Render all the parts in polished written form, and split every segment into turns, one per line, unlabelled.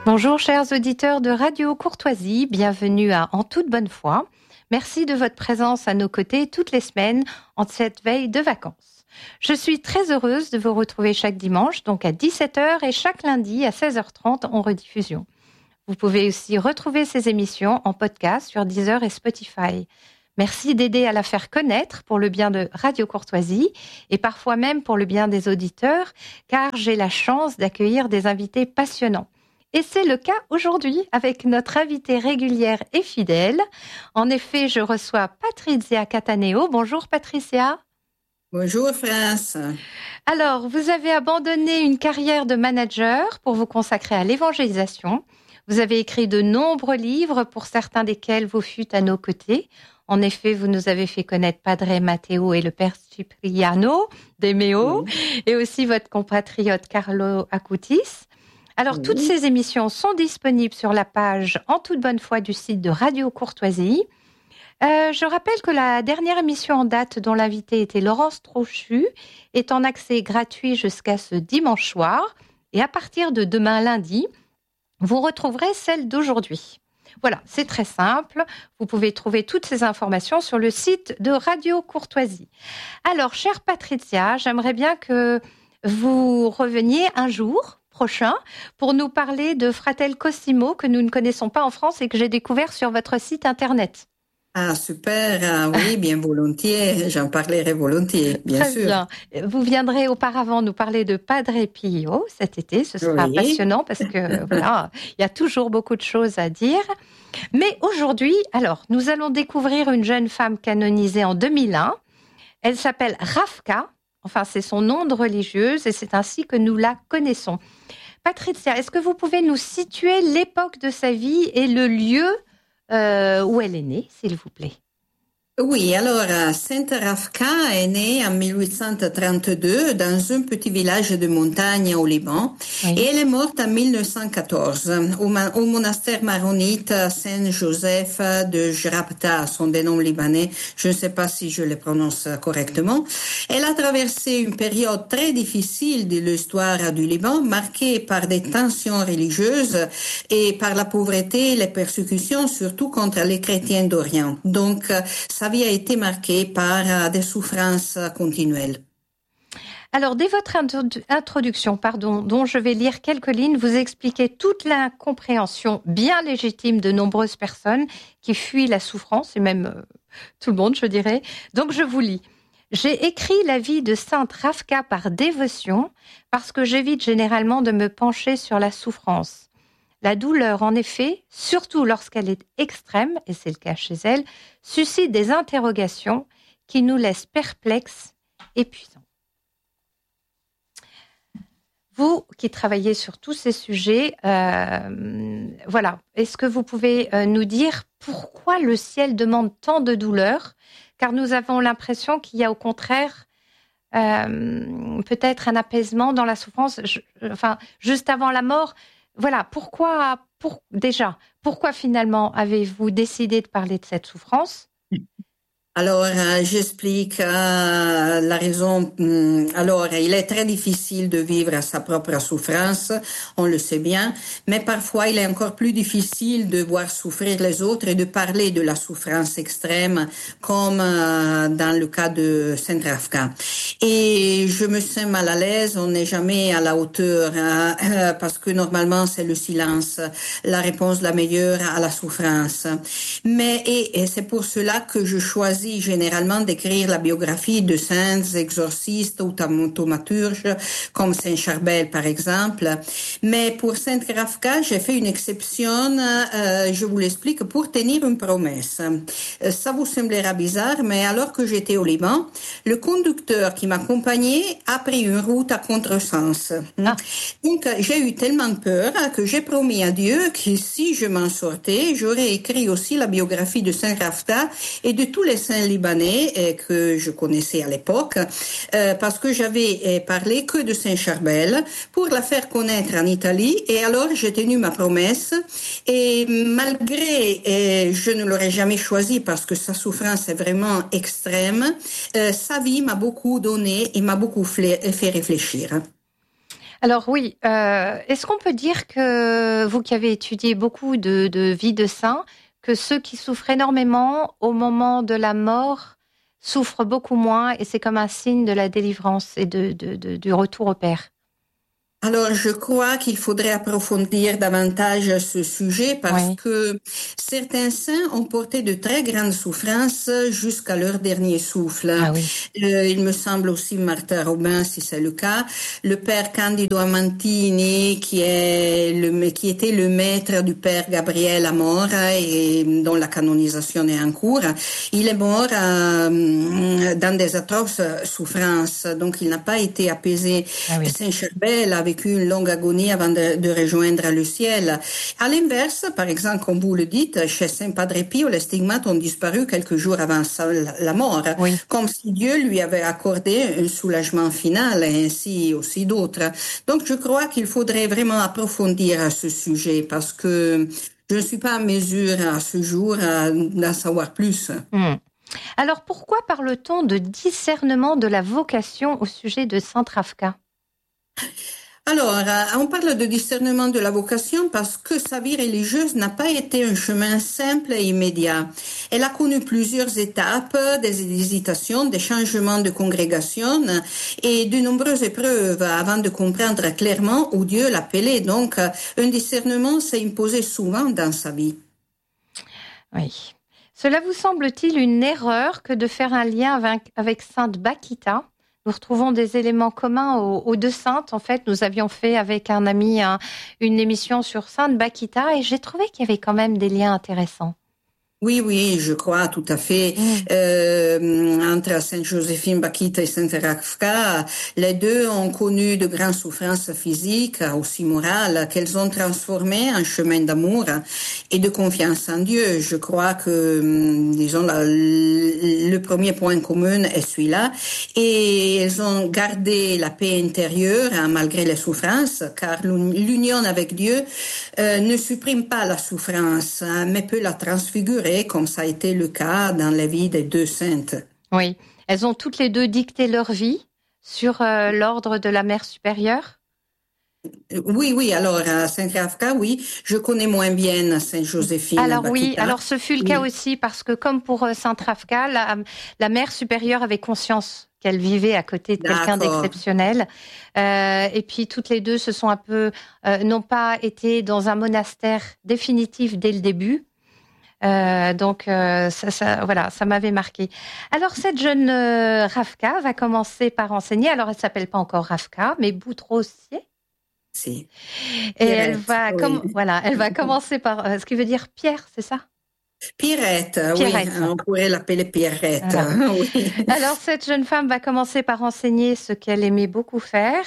Bonjour chers auditeurs de Radio Courtoisie, bienvenue à En toute bonne foi. Merci de votre présence à nos côtés toutes les semaines en cette veille de vacances. Je suis très heureuse de vous retrouver chaque dimanche, donc à 17h et chaque lundi à 16h30 en rediffusion. Vous pouvez aussi retrouver ces émissions en podcast sur Deezer et Spotify. Merci d'aider à la faire connaître pour le bien de Radio Courtoisie et parfois même pour le bien des auditeurs, car j'ai la chance d'accueillir des invités passionnants. Et c'est le cas aujourd'hui avec notre invitée régulière et fidèle. En effet, je reçois Patrizia Cataneo. Bonjour Patricia.
Bonjour France.
Alors, vous avez abandonné une carrière de manager pour vous consacrer à l'évangélisation. Vous avez écrit de nombreux livres, pour certains desquels vous fûtes à nos côtés. En effet, vous nous avez fait connaître Padre Matteo et le Père Cipriano de Meo, et aussi votre compatriote Carlo Acutis. Alors, toutes ces émissions sont disponibles sur la page En toute bonne foi du site de Radio Courtoisie. Je rappelle que la dernière émission en date dont l'invité était Laurence Trochu est en accès gratuit jusqu'à ce dimanche soir. Et à partir de demain lundi, vous retrouverez celle d'aujourd'hui. Voilà, c'est très simple. Vous pouvez trouver toutes ces informations sur le site de Radio Courtoisie. Alors, chère Patricia, j'aimerais bien que vous reveniez un jour prochain pour nous parler de Fratel Cosimo que nous ne connaissons pas en France et que j'ai découvert sur votre site internet.
Ah super, oui, bien volontiers, j'en parlerai volontiers, bien
Très
sûr.
bien. Vous viendrez auparavant nous parler de Padre Pio cet été, ce sera passionnant parce que voilà, il y a toujours beaucoup de choses à dire. Mais aujourd'hui, alors, nous allons découvrir une jeune femme canonisée en 2001. Elle s'appelle Ravka. Enfin, c'est son nom de religieuse et c'est ainsi que nous la connaissons. Patricia, est-ce que vous pouvez nous situer l'époque de sa vie et le lieu où elle est née, s'il vous plaît?
Oui, alors Sainte Ravka est née en 1832 dans un petit village de montagne au Liban et elle est morte en 1914 au monastère maronite Saint-Joseph de Jrapta, son des noms libanais, je ne sais pas si je le prononce correctement. Elle a traversé une période très difficile de l'histoire du Liban, marquée par des tensions religieuses et par la pauvreté et les persécutions, surtout contre les chrétiens d'Orient. Donc, sa vie a été marquée par des souffrances continuelles.
Alors, dès votre introduction, dont je vais lire quelques lignes, vous expliquez toute l'incompréhension bien légitime de nombreuses personnes qui fuient la souffrance, et même tout le monde, je dirais. Donc, je vous lis. J'ai écrit la vie de Sainte Ravka par dévotion, parce que j'évite généralement de me pencher sur la souffrance. La douleur, en effet, surtout lorsqu'elle est extrême, et c'est le cas chez elle, suscite des interrogations qui nous laissent perplexes et puissants. Vous qui travaillez sur tous ces sujets, voilà, est-ce que vous pouvez nous dire pourquoi le ciel demande tant de douleur? Car nous avons l'impression qu'il y a au contraire peut-être un apaisement dans la souffrance, juste avant la mort. Voilà, pourquoi finalement avez-vous décidé de parler de cette souffrance?
Alors, j'explique la raison. Alors, il est très difficile de vivre sa propre souffrance, on le sait bien, mais parfois il est encore plus difficile de voir souffrir les autres et de parler de la souffrance extrême, comme dans le cas de Sainte Ravka. Et je me sens mal à l'aise, on n'est jamais à la hauteur, parce que normalement c'est le silence, la réponse la meilleure à la souffrance. Mais et c'est pour cela que je choisis généralement d'écrire la biographie de saints, exorcistes ou thaumaturges, comme Saint Charbel par exemple. Mais pour Sainte Ravka, j'ai fait une exception, je vous l'explique, pour tenir une promesse. Ça vous semblera bizarre, mais alors que j'étais au Liban, le conducteur qui m'accompagnait a pris une route à contresens. Donc j'ai eu tellement peur que j'ai promis à Dieu que si je m'en sortais, j'aurais écrit aussi la biographie de Saint Ravka et de tous les saints libanais que je connaissais à l'époque, parce que j'avais parlé que de Saint Charbel pour la faire connaître en Italie. Et alors j'ai tenu ma promesse. Et malgré, je ne l'aurais jamais choisi parce que sa souffrance est vraiment extrême, sa vie m'a beaucoup donné et m'a beaucoup fait réfléchir.
Alors oui, est-ce qu'on peut dire que vous qui avez étudié beaucoup de vie de saints, que ceux qui souffrent énormément au moment de la mort souffrent beaucoup moins et c'est comme un signe de la délivrance et du retour au Père?
Alors, je crois qu'il faudrait approfondir davantage ce sujet parce
Oui.
que certains saints ont porté de très grandes souffrances jusqu'à leur dernier souffle.
Ah oui.
Il me semble aussi Martha Robin, si c'est le cas, le père Candido Amantini, qui était le maître du père Gabriel à mort et dont la canonisation est en cours. Il est mort dans des atroces souffrances, donc il n'a pas été apaisé.
Ah oui.
Saint Charbel avait vécu une longue agonie avant de rejoindre le ciel. À l'inverse, par exemple, comme vous le dites, chez Saint Padre Pio, les stigmates ont disparu quelques jours avant la mort,
Oui.
comme si Dieu lui avait accordé un soulagement final et ainsi aussi d'autres. Donc, je crois qu'il faudrait vraiment approfondir ce sujet parce que je ne suis pas en mesure à ce jour d'en savoir plus.
Alors, pourquoi parle-t-on de discernement de la vocation au sujet de Sainte Ravka?
Alors, on parle de discernement de la vocation parce que sa vie religieuse n'a pas été un chemin simple et immédiat. Elle a connu plusieurs étapes, des hésitations, des changements de congrégation et de nombreuses épreuves avant de comprendre clairement où Dieu l'appelait. Donc, un discernement s'est imposé souvent dans sa vie.
Oui. Cela vous semble-t-il une erreur que de faire un lien avec Sainte Bakita? Nous retrouvons des éléments communs aux deux saintes. En fait, nous avions fait avec un ami une émission sur Sainte Bakita et j'ai trouvé qu'il y avait quand même des liens intéressants.
Oui, je crois tout à fait. Entre Sainte Joséphine Bakita et Sainte Ravka, les deux ont connu de grandes souffrances physiques, aussi morales, qu'elles ont transformées en chemin d'amour et de confiance en Dieu. Je crois que, disons, le premier point commun est celui-là. Et elles ont gardé la paix intérieure malgré les souffrances, car l'union avec Dieu ne supprime pas la souffrance, mais peut la transfigurer, comme ça a été le cas dans la vie des deux saintes.
Oui, elles ont toutes les deux dicté leur vie sur l'ordre de la Mère supérieure.
Oui, alors à Saint-Ravka, oui, je connais moins bien Sainte-Joséphine
Alors
Bakita.
oui, alors ce fut le cas aussi parce que comme pour Sainte Ravka, la Mère supérieure avait conscience qu'elle vivait à côté de quelqu'un d'exceptionnel. Et puis toutes les deux se sont un peu, n'ont pas été dans un monastère définitif dès le début. Donc voilà, ça m'avait marqué. Alors cette jeune Ravka va commencer par enseigner. Alors elle s'appelle pas encore Ravka, mais Boutrossier.
Si.
Et elle va elle va commencer par ce qui veut dire pierre, c'est ça?
Pierrette,
Pierrette.
Oui, on pourrait l'appeler Pierrette.
Voilà.
Oui.
Alors cette jeune femme va commencer par enseigner ce qu'elle aimait beaucoup faire.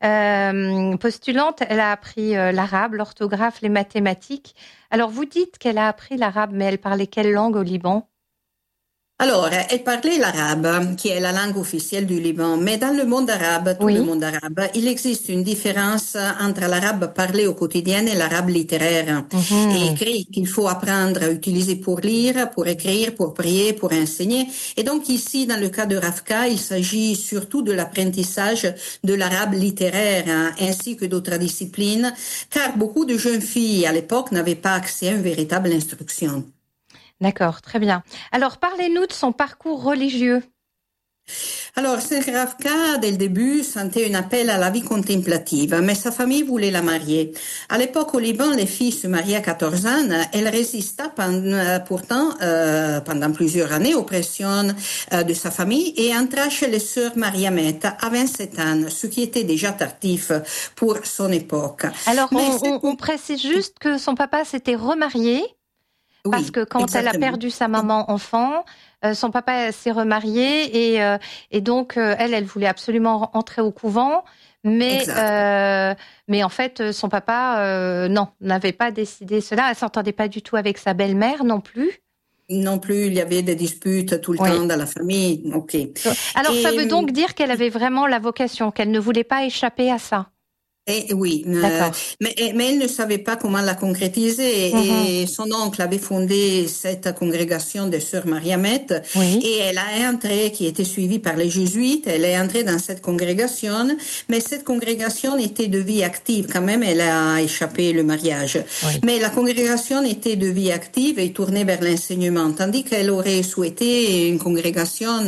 Postulante, elle a appris l'arabe, l'orthographe, les mathématiques. Alors vous dites qu'elle a appris l'arabe, mais elle parlait quelle langue au Liban?
Alors, elle parlait l'arabe, qui est la langue officielle du Liban. Mais dans le monde arabe, le monde arabe, il existe une différence entre l'arabe parlé au quotidien et l'arabe littéraire et écrit qu'il faut apprendre à utiliser pour lire, pour écrire, pour prier, pour enseigner. Et donc ici, dans le cas de Ravka, il s'agit surtout de l'apprentissage de l'arabe littéraire, ainsi que d'autres disciplines, car beaucoup de jeunes filles à l'époque n'avaient pas accès à une véritable instruction.
D'accord, très bien. Alors, parlez-nous de son parcours religieux.
Alors, Sainte Ravka, dès le début, sentait un appel à la vie contemplative, mais sa famille voulait la marier. À l'époque, au Liban, les filles se mariaient à 14 ans. Elle résista pourtant pendant plusieurs années aux pressions de sa famille et entra chez les sœurs Mariamettes à 27 ans, ce qui était déjà tardif pour son époque.
Alors, on précise juste que son papa s'était remarié. Parce que quand elle a perdu sa maman enfant, son papa s'est remarié et donc elle voulait absolument entrer au couvent, mais en fait son papa n'avait pas décidé cela. Elle s'entendait pas du tout avec sa belle-mère non plus.
Non plus, il y avait des disputes tout le temps dans la famille. Ok.
Alors ça veut donc dire qu'elle avait vraiment la vocation, qu'elle ne voulait pas échapper à ça.
Oui, mais elle ne savait pas comment la concrétiser. Et son oncle avait fondé cette congrégation des Sœurs Mariamettes.
Oui.
Et elle a entré, qui était suivie par les jésuites, elle est entrée dans cette congrégation. Mais cette congrégation était de vie active. Quand même, elle a échappé le mariage.
Oui.
Mais la congrégation était de vie active et tournée vers l'enseignement. Tandis qu'elle aurait souhaité une congrégation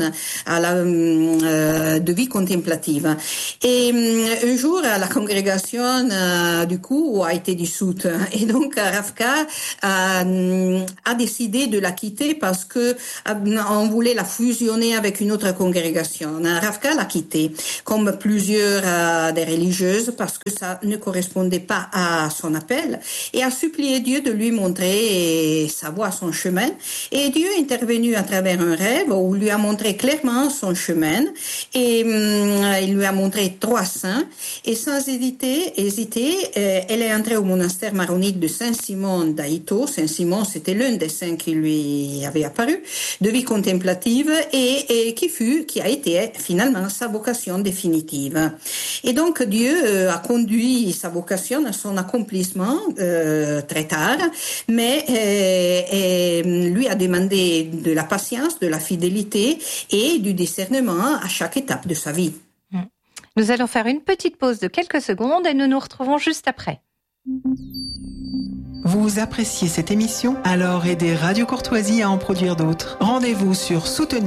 de vie contemplative. Et un jour, la congrégation du coup a été dissoute et donc Ravka a décidé de la quitter parce que on voulait la fusionner avec une autre congrégation. Ravka l'a quittée comme plusieurs des religieuses parce que ça ne correspondait pas à son appel et a supplié Dieu de lui montrer sa voie, son chemin, et Dieu est intervenu à travers un rêve où il lui a montré clairement son chemin et il lui a montré 3 saints et sans hésiter, elle est entrée au monastère maronite de Saint-Simon d'Aito. Saint-Simon, c'était l'un des saints qui lui avait apparu, de vie contemplative et qui a été finalement sa vocation définitive. Et donc Dieu a conduit sa vocation à son accomplissement très tard, mais lui a demandé de la patience, de la fidélité et du discernement à chaque étape de sa vie.
Nous allons faire une petite pause de quelques secondes et nous nous retrouvons juste après.
Vous appréciez cette émission? Alors aidez Radio Courtoisie à en produire d'autres. Rendez-vous sur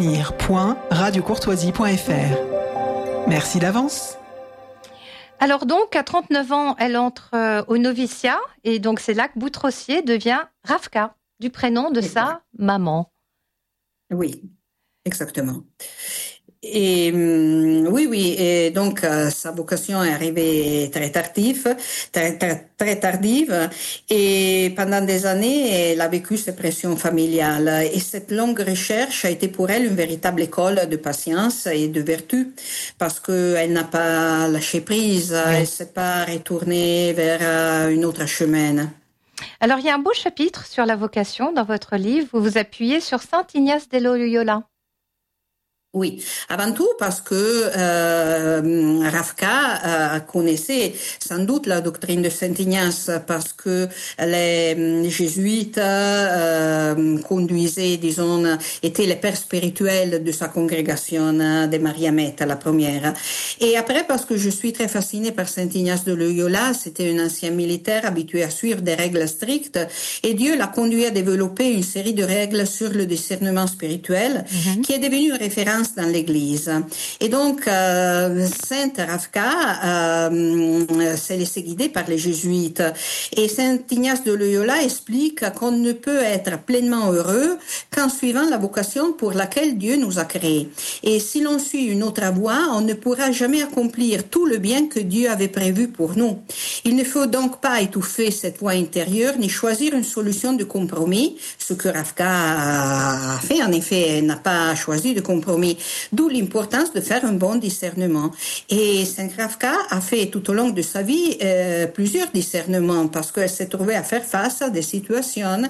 soutenir.radiocourtoisie.fr. Merci d'avance.
Alors donc, à 39 ans, elle entre au noviciat et donc c'est là que Boutrossier devient Ravka, du prénom de sa maman.
Oui, exactement. Et oui, et donc sa vocation est arrivée très tardive, et pendant des années, elle a vécu ces pressions familiales. Et cette longue recherche a été pour elle une véritable école de patience et de vertu, parce que elle n'a pas lâché prise, elle s'est pas retournée vers une autre chemin.
Alors il y a un beau chapitre sur la vocation dans votre livre. Vous vous appuyez sur Saint Ignace de Loyola.
Oui, avant tout parce que Ravka connaissait sans doute la doctrine de Saint Ignace, parce que les jésuites conduisaient, étaient les pères spirituels de sa congrégation des Mariamettes, la première. Et après, parce que je suis très fascinée par Saint Ignace de Loyola, c'était un ancien militaire habitué à suivre des règles strictes, et Dieu l'a conduit à développer une série de règles sur le discernement spirituel, qui est devenue une référence dans l'Église. Et donc, Sainte Ravka s'est laissée guider par les jésuites. Et Saint Ignace de Loyola explique qu'on ne peut être pleinement heureux qu'en suivant la vocation pour laquelle Dieu nous a créés. Et si l'on suit une autre voie, on ne pourra jamais accomplir tout le bien que Dieu avait prévu pour nous. Il ne faut donc pas étouffer cette voie intérieure, ni choisir une solution de compromis, ce que Ravka a fait. En effet, elle n'a pas choisi de compromis. D'où l'importance de faire un bon discernement. Et Saint Ravka a fait tout au long de sa vie plusieurs discernements, parce qu'elle s'est trouvée à faire face à des situations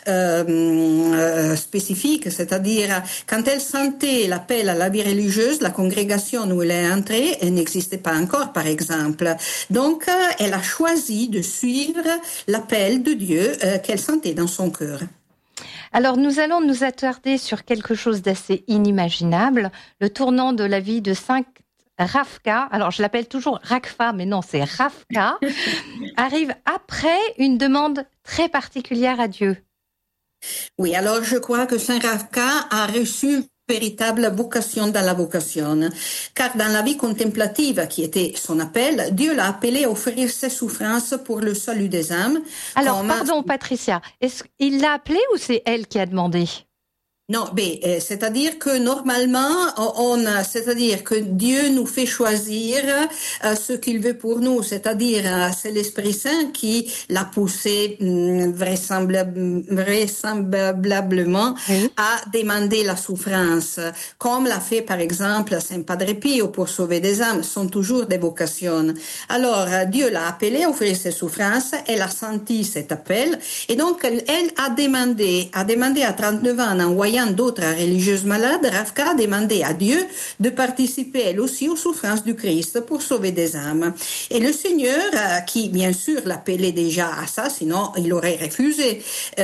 spécifiques, c'est-à-dire quand elle sentait l'appel à la vie religieuse, la congrégation où elle est entrée, elle n'existait pas encore, par exemple. Donc, elle a choisi de suivre l'appel de Dieu qu'elle sentait dans son cœur.
Alors, nous allons nous attarder sur quelque chose d'assez inimaginable, le tournant de la vie de Saint Ravka. Alors, je l'appelle toujours Rakfa, mais non, c'est Ravka. Arrive après une demande très particulière à Dieu.
Oui, alors je crois que Saint Ravka a reçu véritable vocation dans la vocation, car dans la vie contemplative qui était son appel, Dieu l'a appelé à offrir ses souffrances pour le salut des âmes.
Alors, pardon Patricia, est-ce qu'il l'a appelé ou c'est elle qui a demandé ?
Non, c'est-à-dire que normalement, c'est-à-dire que Dieu nous fait choisir ce qu'il veut pour nous, c'est-à-dire c'est l'Esprit Saint qui l'a poussé vraisemblablement à demander la souffrance, comme l'a fait par exemple Saint Padre Pio pour sauver des âmes, sont toujours des vocations. Alors Dieu l'a appelé à offrir ses souffrances, elle a senti cet appel et donc elle a demandé à 39 ans en voyant voyant d'autres religieuses malades, Ravka a demandé à Dieu de participer elle aussi aux souffrances du Christ pour sauver des âmes. Et le Seigneur, qui bien sûr l'appelait déjà à ça, sinon il aurait refusé,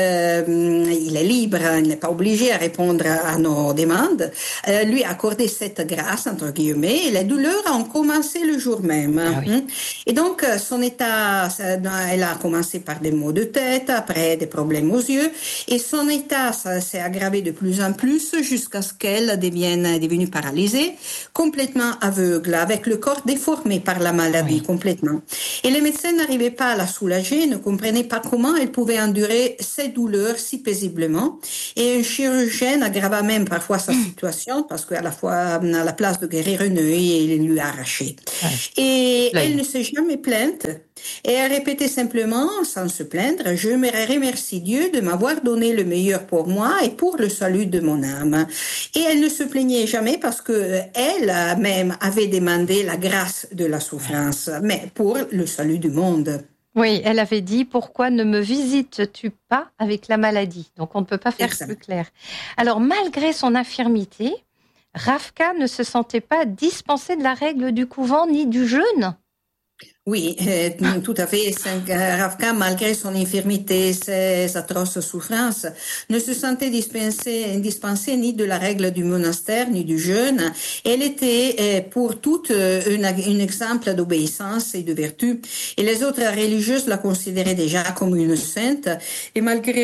il est libre, il n'est pas obligé à répondre à nos demandes, lui a accordé cette grâce, entre guillemets, et les douleurs ont commencé le jour même.
Ah oui.
Et donc, son état, elle a commencé par des maux de tête, après des problèmes aux yeux, et son état s'est aggravé de plus en plus jusqu'à ce qu'elle devienne devenue paralysée, complètement aveugle, avec le corps déformé par la maladie, complètement. Et les médecins n'arrivaient pas à la soulager, ne comprenaient pas comment elle pouvait endurer ces douleurs si paisiblement. Et un chirurgien aggrava même parfois sa situation, parce qu'à la fois, à la place de guérir un œil, il lui a arraché. Et elle ne s'est jamais plainte. Et elle répétait simplement, sans se plaindre, je remercie Dieu de m'avoir donné le meilleur pour moi et pour le salut de mon âme. Et elle ne se plaignait jamais parce que elle même avait demandé la grâce de la souffrance, mais pour le salut du monde.
Oui, elle avait dit, pourquoi ne me visites-tu pas avec la maladie? Donc on ne peut pas faire plus clair. Alors malgré son infirmité, Ravka ne se sentait pas dispensée de la règle du couvent ni du jeûne.
Oui, tout à fait. Ravka, malgré son infirmité, ses atroces souffrances, ne se sentait dispensée ni de la règle du monastère, ni du jeûne. Elle était pour toutes un exemple d'obéissance et de vertu. Et les autres religieuses la considéraient déjà comme une sainte. Et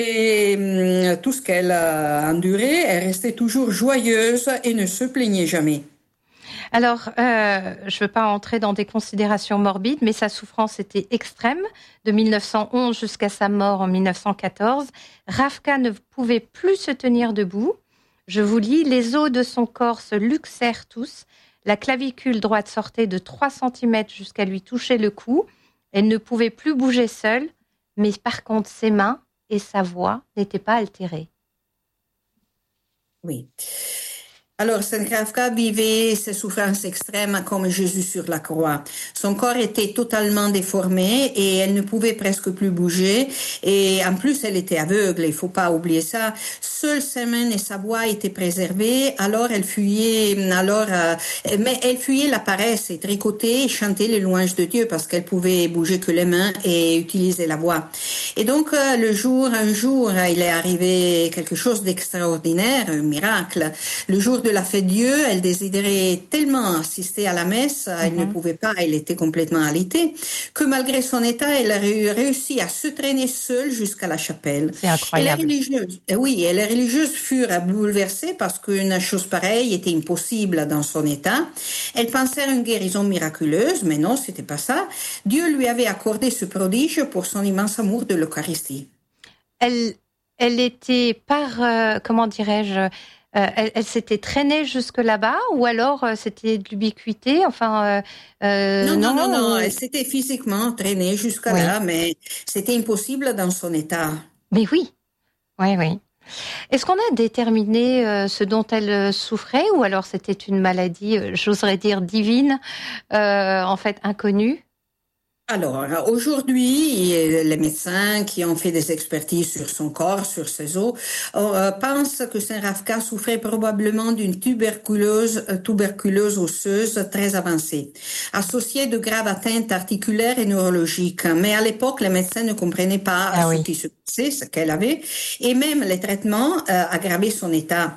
malgré tout ce qu'elle a enduré, elle restait toujours joyeuse et ne se plaignait jamais.
Alors, je ne veux pas entrer dans des considérations morbides, mais sa souffrance était extrême. De 1911 jusqu'à sa mort en 1914, Ravka ne pouvait plus se tenir debout. Je vous lis, les os de son corps se luxèrent tous. La clavicule droite sortait de 3 cm jusqu'à lui toucher le cou. Elle ne pouvait plus bouger seule, mais par contre, ses mains et sa voix n'étaient pas altérées.
Oui. Alors, Sainte Ravka vivait ses souffrances extrêmes comme Jésus sur la croix. Son corps était totalement déformé et elle ne pouvait presque plus bouger. Et en plus, elle était aveugle, il faut pas oublier ça. Seules ses mains et sa voix étaient préservées. Alors, elle fuyait, mais elle fuyait la paresse et tricotait et chantait les louanges de Dieu parce qu'elle pouvait bouger que les mains et utiliser la voix. Et donc, un jour, il est arrivé quelque chose d'extraordinaire, un miracle. Le jour de la fête Dieu, elle désirait tellement assister à la messe, elle ne pouvait pas, elle était complètement alitée, que malgré son état, elle a réussi à se traîner seule jusqu'à la chapelle.
C'est incroyable.
Et les religieuses furent bouleversées parce qu'une chose pareille était impossible dans son état. Elles pensèrent une guérison miraculeuse, mais non, c'était pas ça. Dieu lui avait accordé ce prodige pour son immense amour de l'Eucharistie.
Elle était comment dirais-je, elle s'était traînée jusque là-bas ou alors c'était de l'ubiquité, enfin
non, elle s'était physiquement traînée jusqu'à là, mais c'était impossible dans son état.
Mais oui. Est-ce qu'on a déterminé ce dont elle souffrait ou alors c'était une maladie, j'oserais dire divine, en fait inconnue?
Alors, aujourd'hui, les médecins qui ont fait des expertises sur son corps, sur ses os, pensent que Saint Ravka souffrait probablement d'une tuberculose osseuse très avancée, associée de graves atteintes articulaires et neurologiques. Mais à l'époque, les médecins ne comprenaient pas ce qui se passait, ce qu'elle avait, et même les traitements aggravaient son état.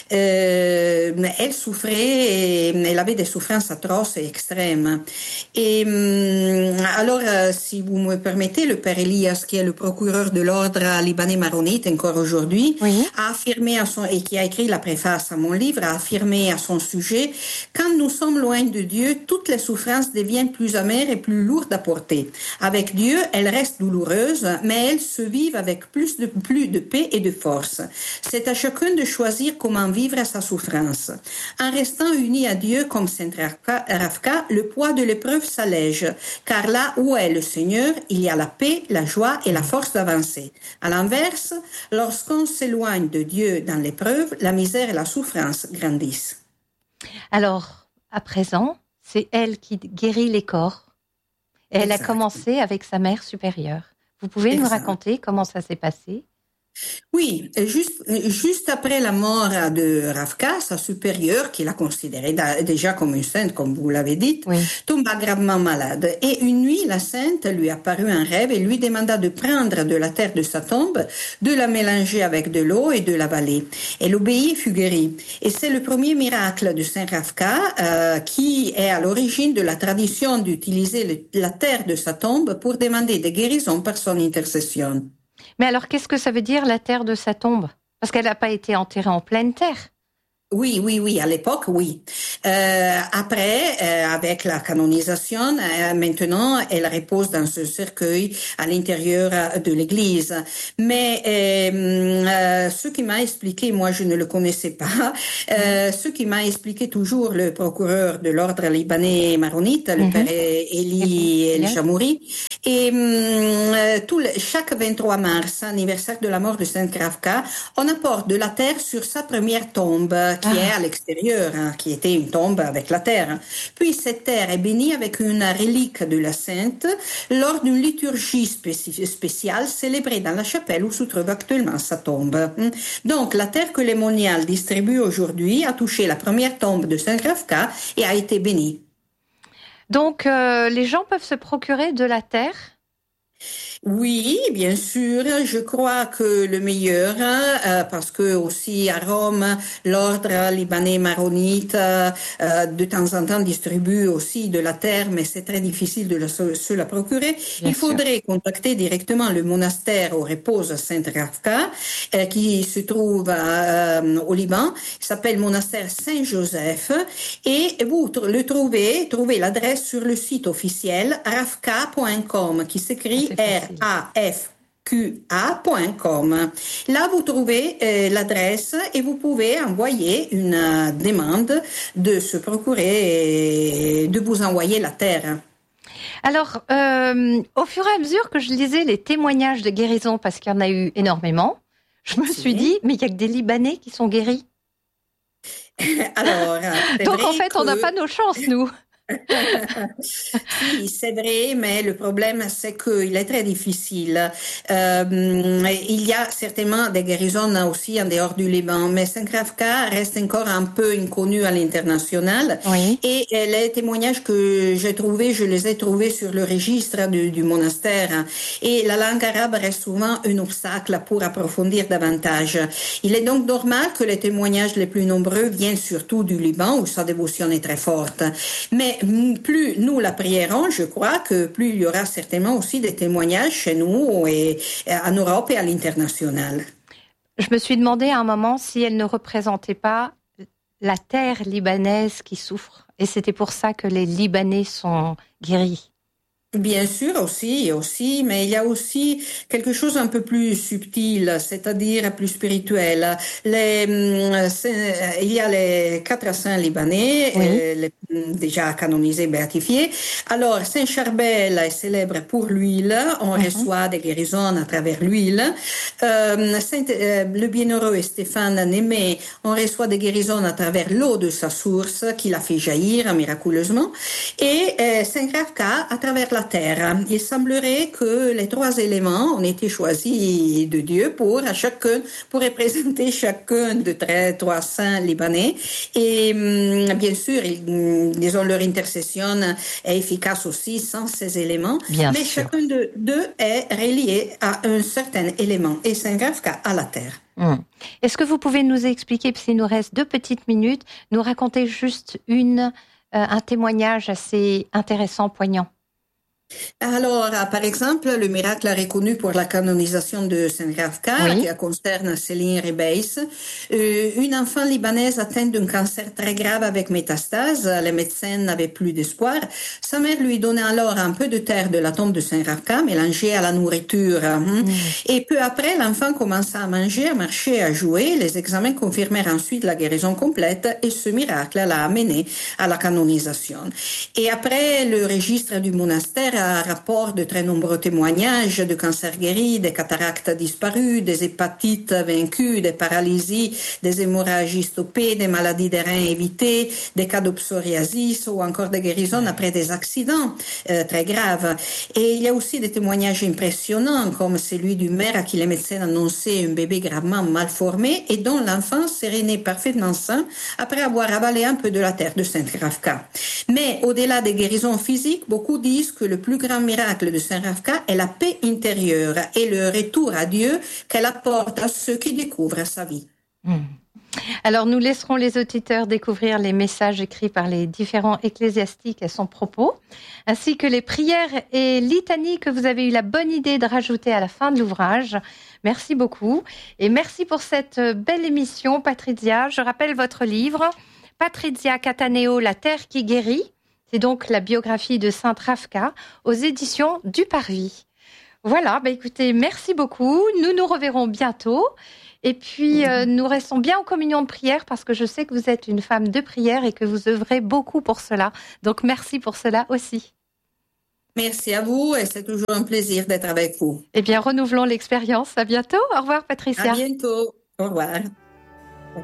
Elle souffrait, et elle avait des souffrances atroces et extrêmes. Et alors, si vous me permettez, le père Elias, qui est le procureur de l'ordre libanais maronite encore aujourd'hui, a affirmé et qui a écrit la préface à mon livre, a affirmé à son sujet, quand nous sommes loin de Dieu, toutes les souffrances deviennent plus amères et plus lourdes à porter. Avec Dieu, elles restent douloureuses, mais elles se vivent avec plus de paix et de force. C'est à chacun de choisir comment vivre sa souffrance. En restant unis à Dieu comme Sainte Ravka, le poids de l'épreuve s'allège, car là où est le Seigneur, il y a la paix, la joie et la force d'avancer. À l'inverse, lorsqu'on s'éloigne de Dieu dans l'épreuve, la misère et la souffrance grandissent.
Alors, à présent, c'est elle qui guérit les corps. Et elle a commencé avec sa mère supérieure. Vous pouvez nous raconter comment ça s'est passé?
Oui, et juste après la mort de Ravka, sa supérieure, qui l'a considérée déjà comme une sainte, comme vous l'avez dit,
Oui.
tomba gravement malade. Et une nuit, la sainte lui apparut un rêve et lui demanda de prendre de la terre de sa tombe, de la mélanger avec de l'eau et de l'avaler. Elle obéit et fut guérie. Et c'est le premier miracle de Saint Ravka qui est à l'origine de la tradition d'utiliser la terre de sa tombe pour demander des guérisons par son intercession.
Mais alors, qu'est-ce que ça veut dire, la terre de sa tombe? Parce qu'elle n'a pas été enterrée en pleine terre.
Oui, à l'époque, oui. Après, avec la canonisation, maintenant, elle repose dans ce cercueil à l'intérieur de l'église. Mais ce qui m'a expliqué, moi je ne le connaissais pas, ce qui m'a expliqué toujours le procureur de l'ordre libanais maronite, le père Eli El Jamouri, et chaque 23 mars, anniversaire de la mort de Saint Ravka, on apporte de la terre sur sa première tombe, qui est à l'extérieur, qui était une tombe avec la terre. Puis cette terre est bénie avec une relique de la sainte lors d'une liturgie spéciale célébrée dans la chapelle où se trouve actuellement sa tombe. Donc la terre que les moniales distribuent aujourd'hui a touché la première tombe de Saint Ravka et a été bénie.
Donc les gens peuvent se procurer de la terre?
Oui, bien sûr. Je crois que le meilleur, parce que aussi à Rome, l'ordre libanais maronite de temps en temps distribue aussi de la terre, mais c'est très difficile de se la procurer.
Bien
Il faudrait contacter directement le monastère où repose Sainte Ravka, qui se trouve au Liban. Il s'appelle monastère Saint-Joseph, et vous trouvez l'adresse sur le site officiel ravka.com, qui s'écrit RAFQA.com. Là, vous trouvez l'adresse et vous pouvez envoyer une demande de se procurer, de vous envoyer la terre.
Alors, au fur et à mesure que je lisais les témoignages de guérison, parce qu'il y en a eu énormément, je me suis dit, mais il n'y a que des Libanais qui sont guéris.
Alors,
donc en fait, on n'a pas nos chances, nous.
Si, c'est vrai, mais le problème, c'est qu'il est très difficile. Il y a certainement des guérisons aussi en dehors du Liban, mais Saint Ravka reste encore un peu inconnu à l'international.
Oui.
Et les témoignages que j'ai trouvés, je les ai trouvés sur le registre du monastère. Et la langue arabe reste souvent un obstacle pour approfondir davantage. Il est donc normal que les témoignages les plus nombreux viennent surtout du Liban, où sa dévotion est très forte. Mais plus nous la prierons, je crois que plus il y aura certainement aussi des témoignages chez nous et en Europe et à l'international.
Je me suis demandé à un moment si elle ne représentait pas la terre libanaise qui souffre. Et c'était pour ça que les Libanais sont guéris.
Bien sûr aussi, mais il y a aussi quelque chose un peu plus subtil, c'est-à-dire plus spirituel. Il y a les 4 saints libanais, déjà canonisés, béatifiés. Alors, Saint Charbel est célèbre pour l'huile, on reçoit des guérisons à travers l'huile. Le bienheureux Stéphane Némé, on reçoit des guérisons à travers l'eau de sa source, qui l'a fait jaillir miraculeusement. Et Saint Ravka à travers la terre. Il semblerait que les 3 éléments ont été choisis de Dieu pour représenter chacun de 3 saints libanais. Et bien sûr, disons, leur intercession est efficace aussi sans ces éléments.
Bien
mais
sûr.
chacun d'eux est relié à un certain élément. Et Saint Ravka à la terre.
Est-ce que vous pouvez nous expliquer, puisqu'il nous reste 2 petites minutes, nous raconter juste un témoignage assez intéressant, poignant?
Alors, par exemple, le miracle reconnu pour la canonisation de Saint Ravka, qui concerne Céline Rebeis, une enfant libanaise atteinte d'un cancer très grave avec métastase. Les médecins n'avaient plus d'espoir. Sa mère lui donnait alors un peu de terre de la tombe de Saint Ravka mélangée à la nourriture. Et peu après, l'enfant commença à manger, à marcher, à jouer. Les examens confirmèrent ensuite la guérison complète et ce miracle l'a amené à la canonisation. Et après, le registre du monastère rapporte de très nombreux témoignages de cancers guéris, des cataractes disparus, des hépatites vaincues, des paralysies, des hémorragies stoppées, des maladies des reins évitées, des cas de psoriasis ou encore des guérisons après des accidents très graves. Et il y a aussi des témoignages impressionnants comme celui du maire à qui les médecins annonçaient un bébé gravement mal formé et dont l'enfant serait né parfaitement sain après avoir avalé un peu de la terre de Saint-Ravka. Mais au-delà des guérisons physiques, beaucoup disent que le plus grand miracle de Saint-Ravka est la paix intérieure et le retour à Dieu qu'elle apporte à ceux qui découvrent sa vie.
Alors, nous laisserons les auditeurs découvrir les messages écrits par les différents ecclésiastiques à son propos, ainsi que les prières et litanies que vous avez eu la bonne idée de rajouter à la fin de l'ouvrage. Merci beaucoup. Et merci pour cette belle émission, Patrizia. Je rappelle votre livre, Patrizia Cataneo, La Terre qui guérit. C'est donc la biographie de Sainte Ravka aux éditions du Parvis. Voilà, écoutez, merci beaucoup. Nous nous reverrons bientôt. Et puis, nous restons bien en communion de prière parce que je sais que vous êtes une femme de prière et que vous œuvrez beaucoup pour cela. Donc, merci pour cela aussi.
Merci à vous et c'est toujours un plaisir d'être avec vous.
Eh bien, renouvelons l'expérience. À bientôt. Au revoir, Patricia.
À bientôt. Au revoir.